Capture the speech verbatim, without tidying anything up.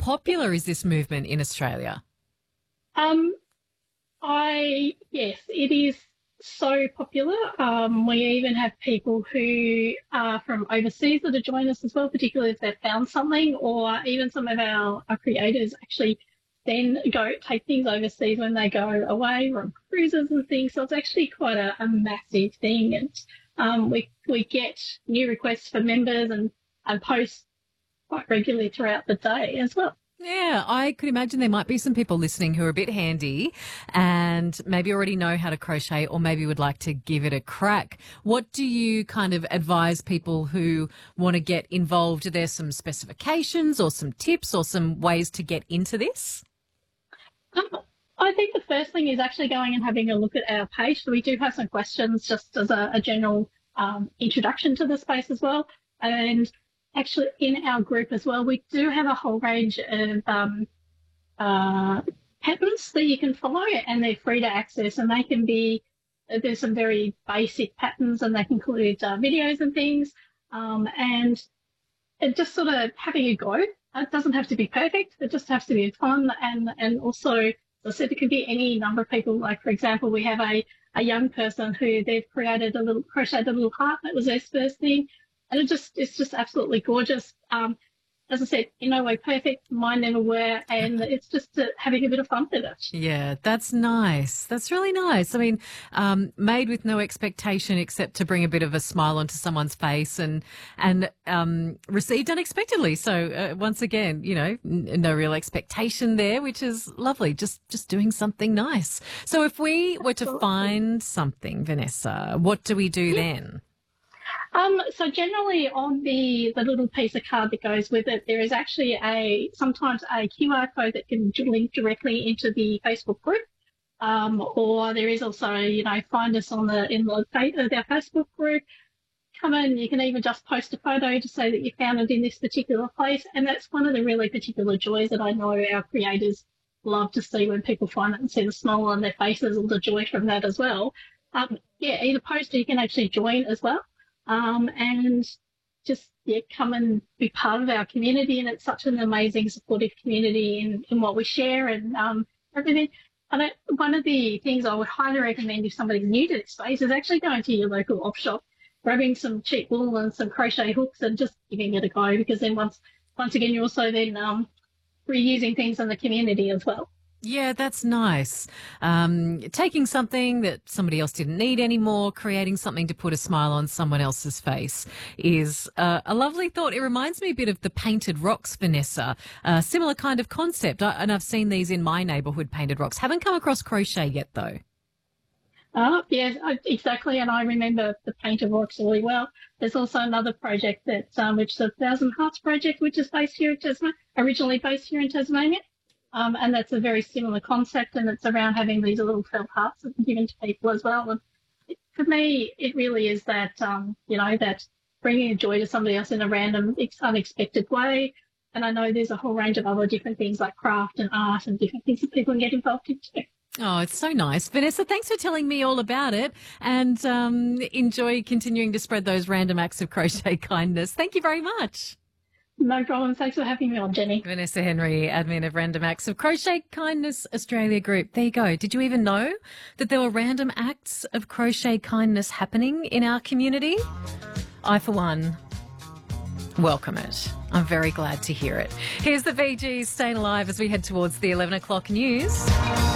popular is this movement in Australia? Um, I yes, it is so popular. Um, we even have people who are from overseas that have joined us as well, particularly if they've found something, or even some of our, our creators actually then go take things overseas when they go away or on cruises and things. So it's actually quite a, a massive thing, and um, we we get new requests for members and and posts quite regularly throughout the day as well. Yeah, I could imagine there might be some people listening who are a bit handy and maybe already know how to crochet or maybe would like to give it a crack. What do you kind of advise people who want to get involved? Are there some specifications or some tips or some ways to get into this? Um, I think the first thing is actually going and having a look at our page. So we do have some questions just as a, a general um, introduction to the space as well. And actually in our group as well, we do have a whole range of um, uh, patterns that you can follow, and they're free to access, and they can be, there's some very basic patterns and they can include uh, videos and things, um, and it just sort of having a go. It doesn't have to be perfect, it just has to be fun, and, and also, as I said, it could be any number of people. Like, for example, we have a, a young person who they've created a little, crocheted a little heart. That was their first thing. And it just, it's just absolutely gorgeous. Um, as I said, in no way perfect, mine never were, and it's just uh, having a bit of fun with it. Yeah, that's nice. That's really nice. I mean, um, made with no expectation except to bring a bit of a smile onto someone's face, and and um, received unexpectedly. So uh, once again, you know, n- no real expectation there, which is lovely. Just just doing something nice. So if we were to find something, Vanessa, what do we do yeah. then? Um, so generally on the, the little piece of card that goes with it, there is actually a sometimes a Q R code that can link directly into the Facebook group, um, or there is also, you know, find us on the in the of our Facebook group. Come in, you can even just post a photo to say that you found it in this particular place, and that's one of the really particular joys that I know our creators love to see when people find it and see the smile on their faces or the joy from that as well. Um, yeah, either post or you can actually join as well. Um, and just yeah, come and be part of our community. And it's such an amazing, supportive community in, in what we share and um, everything. And I, one of the things I would highly recommend if somebody's new to this space is actually going to your local op shop, grabbing some cheap wool and some crochet hooks and just giving it a go, because then once once again you're also then um, reusing things in the community as well. Yeah, that's nice. Um, taking something that somebody else didn't need anymore, creating something to put a smile on someone else's face is uh, a lovely thought. It reminds me a bit of the painted rocks, Vanessa, a similar kind of concept. I, and I've seen these in my neighbourhood, painted rocks. Haven't come across crochet yet, though. Oh, yeah, exactly. And I remember the painted rocks really well. There's also another project that, um, which is a Thousand Hearts project, which is based here in Tasmania, originally based here in Tasmania. Um, and that's a very similar concept, and it's around having these little felt hearts that are given to people as well. And it, for me, it really is that, um, you know, that bringing a joy to somebody else in a random, unexpected way. And I know there's a whole range of other different things like craft and art and different things that people can get involved in too. Oh, it's so nice. Vanessa, thanks for telling me all about it, and um, enjoy continuing to spread those random acts of crochet kindness. Thank you very much. No problem. Thanks for having me on, Jenny. Vanessa Henry, admin of Random Acts of Crochet Kindness Australia Group. There you go. Did you even know that there were random acts of crochet kindness happening in our community? I, for one, welcome it. I'm very glad to hear it. Here's the V Gs staying alive as we head towards the eleven o'clock news.